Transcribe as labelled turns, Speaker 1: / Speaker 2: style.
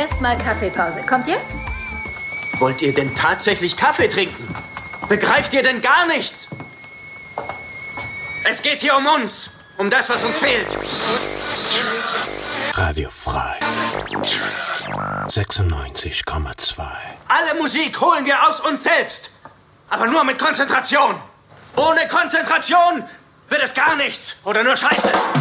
Speaker 1: Erstmal Kaffeepause. Kommt ihr?
Speaker 2: Wollt ihr denn tatsächlich Kaffee trinken? Begreift ihr denn gar nichts? Es geht hier um uns. Um das, was uns fehlt.
Speaker 3: Radio frei. 96,2.
Speaker 2: Alle Musik holen wir aus uns selbst. Aber nur mit Konzentration. Ohne Konzentration wird es gar nichts. Oder nur Scheiße.